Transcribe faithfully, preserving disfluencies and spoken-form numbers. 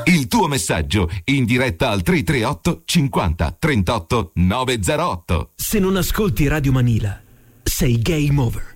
Il tuo messaggio in diretta al tre tre otto cinquanta trentotto nove zero otto. Se non ascolti Radio Manila, sei game over.